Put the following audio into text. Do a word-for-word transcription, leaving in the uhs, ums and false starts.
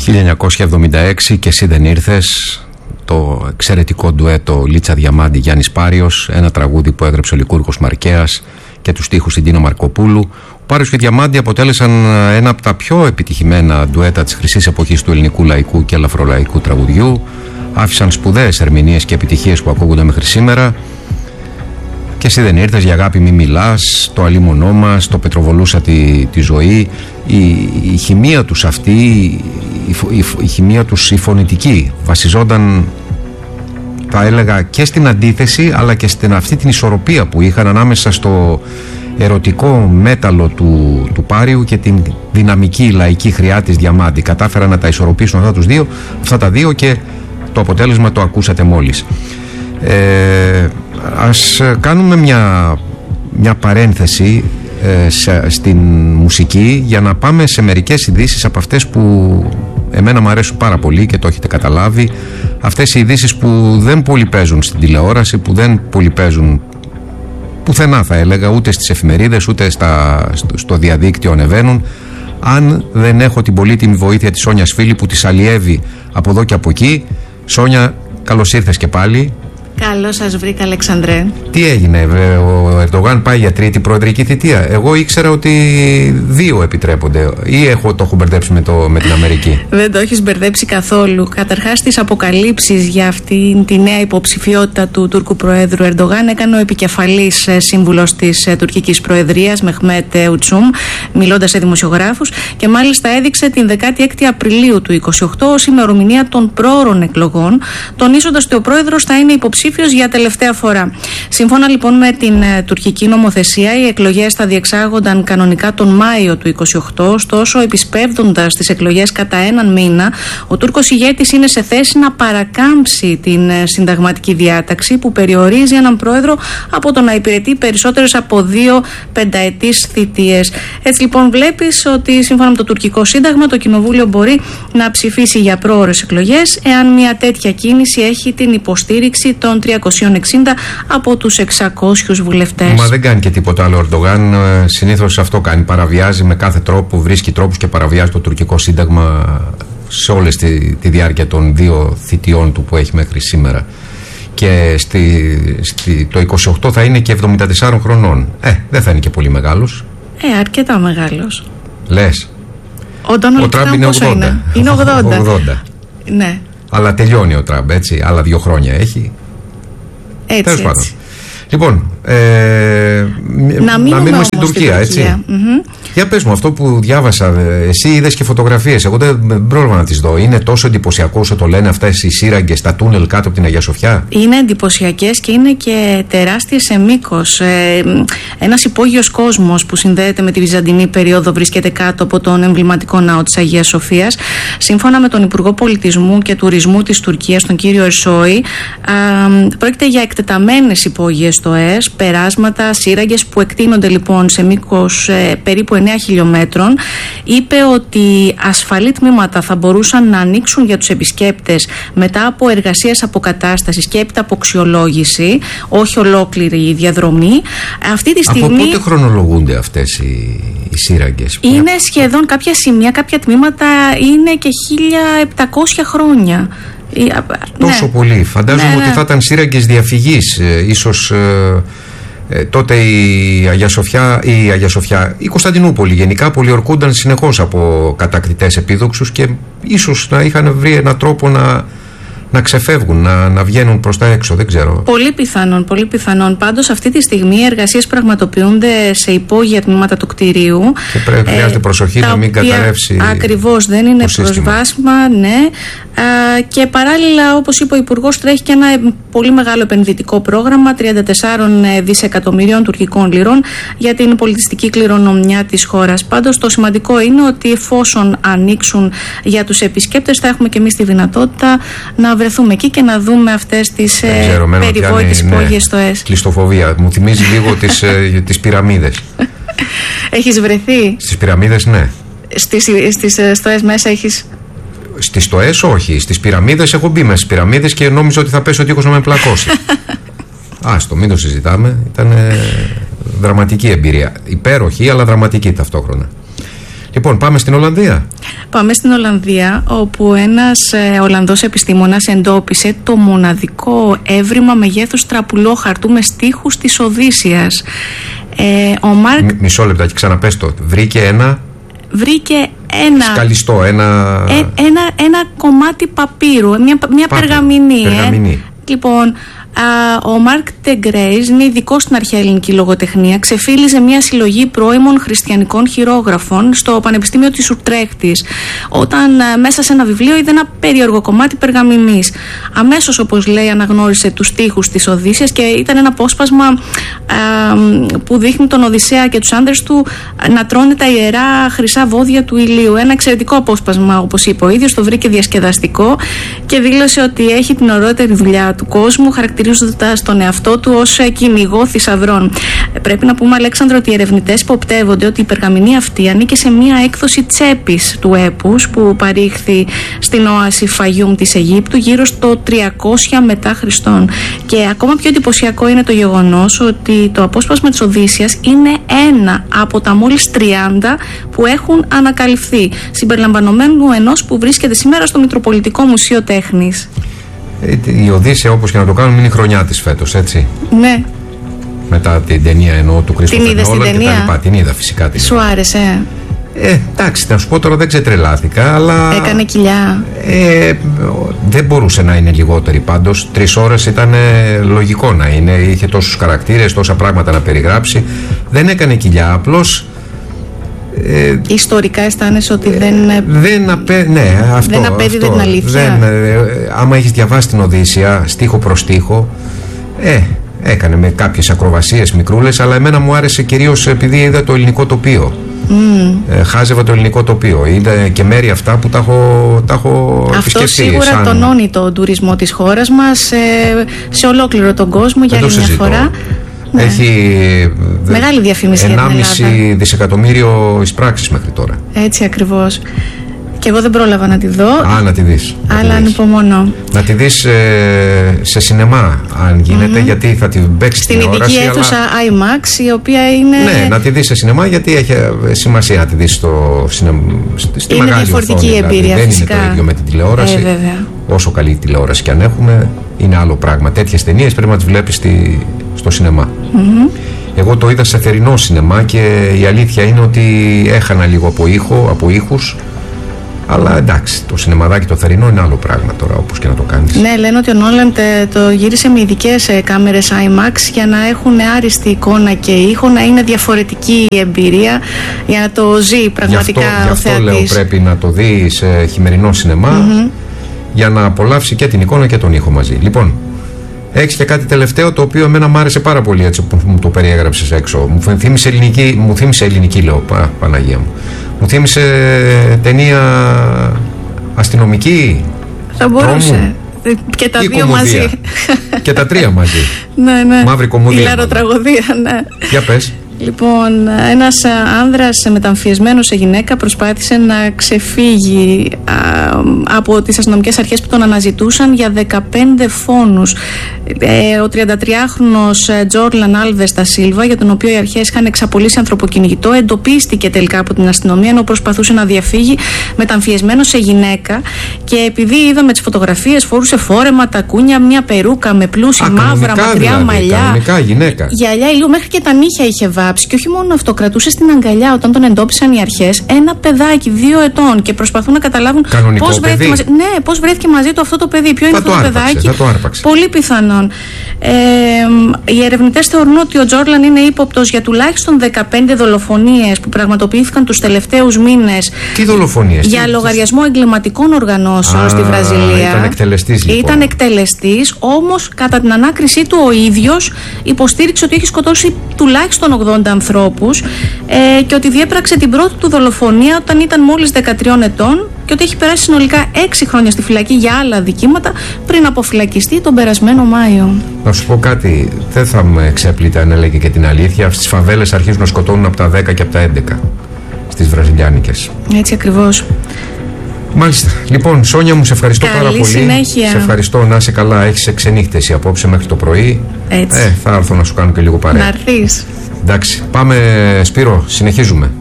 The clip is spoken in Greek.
χίλια εννιακόσια εβδομήντα έξι και εσύ δεν ήρθες, το εξαιρετικό ντουέτο Λίτσα Διαμάντη Γιάννης Πάριος, ένα τραγούδι που έγραψε ο Λικούργος Μαρκέας και τους στίχους στην Τίνα Μαρκοπούλου. Ο Πάριος και Διαμάντη αποτέλεσαν ένα από τα πιο επιτυχημένα ντουέτα της χρυσής εποχής του ελληνικού λαϊκού και ελαφρολαϊκού τραγουδιού. Άφησαν σπουδαίες ερμηνείες και επιτυχίες που ακούγονται μέχρι σήμερα. Και εσύ δεν ήρθες, για αγάπη μη μιλάς, το αλίμονό μας, το πετροβολούσα τη, τη ζωή. Η, η χημεία τους αυτή, η, η, η χημεία τους η φωνητική βασιζόταν, θα έλεγα, και στην αντίθεση αλλά και στην αυτή την ισορροπία που είχαν ανάμεσα στο ερωτικό μέταλλο του, του Πάριου και την δυναμική λαϊκή χρειά της Διαμάντη. Κατάφεραν να τα ισορροπήσουν αυτά, τους δύο, αυτά τα δύο και το αποτέλεσμα το ακούσατε μόλις. Ε, ας κάνουμε μια, μια παρένθεση ε, σε, στην μουσική για να πάμε σε μερικές ειδήσεις από αυτές που εμένα μου αρέσουν πάρα πολύ και το έχετε καταλάβει. Αυτές οι ειδήσεις που δεν πολύ παίζουν στην τηλεόραση, που δεν πολύ παίζουν πουθενά, θα έλεγα, ούτε στις εφημερίδες ούτε στα, στο, στο διαδίκτυο ανεβαίνουν, αν δεν έχω την πολύτιμη βοήθεια της Σόνιας Φίλη που τις αλλιεύει από εδώ και από εκεί. Σόνια, καλώς ήρθες και πάλι. Καλώς σας βρήκα, Αλεξανδρέ. Τι έγινε, ο Ερντογάν πάει για τρίτη προεδρική θητεία? Εγώ ήξερα ότι δύο επιτρέπονται, ή έχω, το έχω μπερδέψει με, το, με την Αμερική? Δεν το έχεις μπερδέψει καθόλου. Καταρχάς, τις αποκαλύψεις για αυτή τη νέα υποψηφιότητα του Τούρκου Προέδρου Ερντογάν έκανε ο επικεφαλής σύμβουλος της τουρκικής προεδρίας, Μεχμέτ Ουτσούμ, μιλώντας σε δημοσιογράφους, και μάλιστα έδειξε την δεκάτη έκτη Απριλίου του είκοσι οκτώ ως ημερομηνία των πρόωρων εκλογών, τονίζοντας ότι ο πρόεδρος θα είναι υποψήφιος για τελευταία φορά. Σύμφωνα λοιπόν με την ε, τουρκική νομοθεσία, οι εκλογές θα διεξάγονταν κανονικά τον Μάιο του είκοσι οκτώ, ωστόσο επισπεύδοντας τις εκλογές κατά έναν μήνα, ο Τούρκος ηγέτης είναι σε θέση να παρακάμψει την ε, συνταγματική διάταξη που περιορίζει έναν πρόεδρο από το να υπηρετεί περισσότερες από δύο πενταετής θητείες. Έτσι λοιπόν βλέπεις ότι σύμφωνα με το τουρκικό σύνταγμα το κοινοβούλιο μπορεί να ψηφίσει για πρόωρες εκλογές εάν μια τέτοια κίνηση έχει την υποστήριξη των τριακόσιων εξήντα από τους εξακόσιους βουλευτές. Μα δεν κάνει και τίποτα άλλο ο Ερντογάν. Συνήθως αυτό κάνει. Παραβιάζει με κάθε τρόπο, βρίσκει τρόπους και παραβιάζει το τουρκικό σύνταγμα σε όλη τη, τη διάρκεια των δύο θητιών του που έχει μέχρι σήμερα. Και στη, στη, το είκοσι οκτώ θα είναι και εβδομήντα τεσσάρων χρονών. Ε, δεν θα είναι και πολύ μεγάλος. Ε, αρκετά μεγάλος. Λες. Ο Ντόναλντ Τραμπ είναι ογδόντα. Είναι, είναι ογδόντα. ογδόντα. Ναι. Αλλά τελειώνει ο Τραμπ, έτσι. Άλλα δύο χρόνια έχει. Έτσι, Τέλος πάντων. έτσι. Λοιπόν, ε, να μείνουμε, να μείνουμε στην Τουρκία, έτσι. Mm-hmm. Για πες μου, αυτό που διάβασα, εσύ είδες και φωτογραφίες, εγώ δεν πρόλαβα να τις δω. Είναι τόσο εντυπωσιακό όσο το λένε αυτές οι σύραγγες, τα τούνελ κάτω από την Αγία Σοφιά? Είναι εντυπωσιακές και είναι και τεράστιες σε μήκος. Ε, ένας υπόγειος κόσμος που συνδέεται με τη Βυζαντινή περίοδο βρίσκεται κάτω από τον εμβληματικό ναό της Αγίας Σοφίας. Σύμφωνα με τον Υπουργό Πολιτισμού και Τουρισμού της Τουρκίας, τον κύριο Ερσόη, πρόκειται για εκτεταμένες υπόγειες στοές, περάσματα, σύραγγες που εκτείνονται λοιπόν σε μήκος ε, περίπου εννέα χιλιόμετρων. Είπε ότι ασφαλή τμήματα θα μπορούσαν να ανοίξουν για τους επισκέπτες μετά από εργασίες αποκατάστασης και έπειτα από αξιολόγηση, όχι ολόκληρη η διαδρομή. Αυτή τη στιγμή. Από πότε χρονολογούνται αυτές οι, οι σύραγγες? Είναι σχεδόν κάποια σημεία, κάποια τμήματα είναι και χίλια επτακόσια χρόνια. Τόσο ναι. πολύ. Φαντάζομαι ναι, ναι. ότι θα ήταν σύραγγες διαφυγής. Ε, ίσως ε, ε, τότε η Αγία Σοφιά, η Αγία Σοφιά, η Κωνσταντινούπολη γενικά πολιορκούνταν συνεχώς από κατακτητές επίδοξους και ίσως να είχαν βρει έναν τρόπο να, να ξεφεύγουν, να, να βγαίνουν προς τα έξω, δεν ξέρω. Πολύ πιθανόν, πολύ πιθανόν. Πάντως αυτή τη στιγμή οι εργασίες πραγματοποιούνται σε υπόγεια τμήματα του κτηρίου. Και πρέπει, χρειάζεται ε, προσοχή να μην καταρρεύσει. Ακριβώς, δεν είναι προσβάσιμα, ναι. Α, και παράλληλα, όπως είπε ο Υπουργός, τρέχει και ένα πολύ μεγάλο επενδυτικό πρόγραμμα τριάντα τέσσερα δισεκατομμυρίων τουρκικών λιρών για την πολιτιστική κληρονομιά της χώρας. Πάντως το σημαντικό είναι ότι εφόσον ανοίξουν για τους επισκέπτες θα έχουμε και εμείς τη δυνατότητα να βρεθούμε εκεί και να δούμε αυτές τις περιβόητες υπόγειες στοές. Κλειστοφοβία. Μου θυμίζει λίγο τις, ε, τις πυραμίδες. Έχεις βρεθεί? Στις πυραμίδες, ναι. Στις, στις στοές μέσα έχεις? Στις στοές όχι. Στις πυραμίδες έχω μπει μέσα στις πυραμίδες και νόμιζα ότι θα πέσει ο τείχος να με πλακώσει. Άστο, μην το συζητάμε. Ήταν ε, δραματική εμπειρία. Υπέροχη, αλλά δραματική ταυτόχρονα. Λοιπόν, Λοιπόν, πάμε στην Ολλανδία. Πάμε στην Ολλανδία, όπου ένας ε, Ολλανδός επιστήμονας εντόπισε το μοναδικό έβριμα μεγέθους τραπουλόχαρτου με στίχους της Οδύσσιας. Ε, ο Μάρκ... Μ, μισό λεπτάκι, ξαναπες το. Βρήκε ένα... Βρήκε ένα... σκαλιστό, ένα... Ε, ένα, ένα κομμάτι παπύρου, μια, μια περγαμηνή. περγαμηνή. Ε. Λοιπόν... Uh, ο Μάρκ Ντεγκρέις είναι ειδικό στην αρχαία ελληνική λογοτεχνία. Ξεφύλιζε μια συλλογή πρώιμων χριστιανικών χειρόγραφων στο Πανεπιστήμιο της Ουτρέχτης, όταν uh, μέσα σε ένα βιβλίο είδε ένα περίεργο κομμάτι περγαμηνής. Αμέσως, όπως λέει, αναγνώρισε τους στίχους της Οδύσσιας και ήταν ένα απόσπασμα uh, που δείχνει τον Οδυσσέα και τους άνδρες του να τρώνε τα ιερά χρυσά βόδια του ηλίου. Ένα εξαιρετικό απόσπασμα, όπως είπε ο ίδιος, το βρήκε διασκεδαστικό και δήλωσε ότι έχει την ωραιότερη δουλειά του κόσμου, χαρακτηρίζοντας τον εαυτό του ως κυνηγό θησαυρών. Πρέπει να πούμε, Αλέξανδρο, ότι οι ερευνητές υποπτεύονται ότι η περγαμηνή αυτή ανήκε σε μία έκδοση τσέπης του έπους που παρήχθη στην όαση Φαγιούμ της Αιγύπτου γύρω στο τριακόσια μετά Χριστόν. Και ακόμα πιο εντυπωσιακό είναι το γεγονός ότι το απόσπασμα της Οδύσσιας είναι ένα από τα μόλις τριάντα που έχουν ανακαλυφθεί, συμπεριλαμβανομένου ενός που βρίσκεται σήμερα στο Μητροπολιτικό Μουσείο Τέχνης. Η Οδύσσια, όπως και να το κάνουμε, είναι η χρονιά της φέτος, έτσι. Ναι. Μετά την ταινία, εννοώ, του Κρίστοφερ Νόλαν και τα λοιπά. Την είδα φυσικά. Την Σου άρεσε? Ε, εντάξει, να σου πω τώρα, δεν ξετρελάθηκα, αλλά... Έκανε κοιλιά. Ε, δεν μπορούσε να είναι λιγότερη πάντως. Τρεις ώρες ήταν λογικό να είναι. Είχε τόσους χαρακτήρες, τόσα πράγματα να περιγράψει. Δεν έκανε κοιλιά, απλώς... Ε, Ιστορικά αισθάνεσαι ότι δεν, ε, δεν, απέ, ναι, αυτό, δεν απέδιδε την αλήθεια. Δεν, ε, άμα έχεις διαβάσει την Οδύσσια στίχο προς στίχο, ε, έκανε με κάποιες ακροβασίες μικρούλες, αλλά εμένα μου άρεσε κυρίως επειδή είδα το ελληνικό τοπίο. Mm. Ε, χάζευα το ελληνικό τοπίο. Είδα και μέρη αυτά που τα έχω, τα έχω αυτό επισκεφτεί. Σίγουρα σαν... τονώνει τον τουρισμό της χώρας μας ε, σε ολόκληρο τον κόσμο για άλλη μια φορά. Ναι. Έχει μεγάλη διαφήμιση για την Ελλάδα. ενάμιση δισεκατομμύριο εισπράξεις μέχρι τώρα. Έτσι ακριβώς. Και εγώ δεν πρόλαβα να τη δω. Α, να τη δεις. Αλλά ανυπομονώ. Να τη δεις ε, σε σινεμά, αν γίνεται, mm-hmm. γιατί θα την παίξει στην τηλεόραση. Στην ειδική αίθουσα αλλά... IMAX, η οποία είναι... Ναι, να τη δεις σε σινεμά, γιατί έχει σημασία να τη δεις στο σινεμά. Στη είναι μεγάλη διαφορετική οθόνη, εμπειρία, δηλαδή. φυσικά. Δεν είναι το ίδιο με την τηλεόραση. Ε, βέβαια. Όσο καλή τηλεόραση και αν έχουμε, είναι άλλο πράγμα. Τέτοιες ταινίες πρέπει να τις βλέπεις στη... στο σινεμά. Mm-hmm. Εγώ το είδα σε θερινό σινεμά και η αλήθεια είναι ότι έχανα λίγο από ήχο, από ήχους. Αλλά εντάξει, το σινεμαδάκι το θερινό είναι άλλο πράγμα τώρα, όπως και να το κάνεις. Ναι, λένε ότι ο Νόλαν το γύρισε με ειδικές κάμερες IMAX για να έχουν άριστη εικόνα και ήχο, να είναι διαφορετική η εμπειρία για να το ζει πραγματικά γι αυτό, ο θεατής. Γι' αυτό λέω πρέπει να το δει σε χειμερινό σινεμά mm-hmm. για να απολαύσει και την εικόνα και τον ήχο μαζί. Λοιπόν, έχεις και κάτι τελευταίο το οποίο εμένα μου άρεσε πάρα πολύ έτσι που μου το περιέγραψες έξω. Μου θύμισε ελληνική, μου θύμισε ελληνική λέω, πα, Παναγία μου. Μου θύμισε ταινία αστυνομική. Θα μπορούσε. Και τα δύο κομμωδία. μαζί. Και τα τρία μαζί. Ναι, ναι. Μαύρη κομμωδία. Ηλαροτραγωδία, ναι. Για πες. Λοιπόν, ένας άνδρας μεταμφιεσμένος σε γυναίκα προσπάθησε να ξεφύγει α, από τις αστυνομικές αρχές που τον αναζητούσαν για δεκαπέντε φόνους. Ε, ο τριαντατριάχρονος Τζόρλαν Άλβες τα Σίλβα, για τον οποίο οι αρχές είχαν εξαπολύσει ανθρωποκυνηγητό, εντοπίστηκε τελικά από την αστυνομία ενώ προσπαθούσε να διαφύγει μεταμφιεσμένος σε γυναίκα. Και επειδή είδαμε τις φωτογραφίες, φορούσε φόρεμα, τακούνια, μια περούκα με πλούσια, α, μαύρα, μακριά δηλαδή, μαλλιά. Κανονικά γυναίκα. Γυαλιά ηλίου, μέχρι και τα νύχια είχε βάσει. Και όχι μόνο αυτό, κρατούσε στην αγκαλιά όταν τον εντόπισαν οι αρχές ένα παιδάκι δύο ετών και προσπαθούν να καταλάβουν πώς βρέθηκε, μαζί... ναι, πώς βρέθηκε μαζί του αυτό το παιδί. Ποιο είναι αυτό το, το παιδάκι. Θα το άρπαξε. Πολύ πιθανόν. Ε, οι ερευνητές θεωρούν ότι ο Τζόρλαν είναι ύποπτος για τουλάχιστον δεκαπέντε δολοφονίες που πραγματοποιήθηκαν τους τελευταίους μήνες. Τι δολοφονίες? Για τι, λογαριασμό εγκληματικών οργανώσεων στη Βραζιλία. Ήταν εκτελεστής λοιπόν. Ήταν εκτελεστής, όμως κατά την ανάκρισή του ο ίδιος υποστήριξε ότι έχει σκοτώσει τουλάχιστον ογδόντα ανθρώπους ε, και ότι διέπραξε την πρώτη του δολοφονία όταν ήταν μόλις δεκατρία ετών και ότι έχει περάσει συνολικά έξι χρόνια στη φυλακή για άλλα αδικήματα πριν αποφυλακιστεί τον περασμένο Μάιο. Να σου πω κάτι, δεν θα με ξέπλητε αν έλεγε και την αλήθεια. Στις φαβέλες αρχίζουν να σκοτώνουν από τα δέκα και από τα έντεκα στις βραζιλιάνικες. Έτσι ακριβώς. Μάλιστα. Λοιπόν, Σόνια μου, σε ευχαριστώ Καλή πάρα πολύ. Συνέχεια. Σε ευχαριστώ, να είσαι καλά. Έχεις ξενύχτεση απόψε μέχρι το πρωί. Έτσι. Ε, θα έρθω να σου κάνω και λίγο παρέα. Να έρθεις. Εντάξει. Πάμε, Σπύρο, συνεχίζουμε.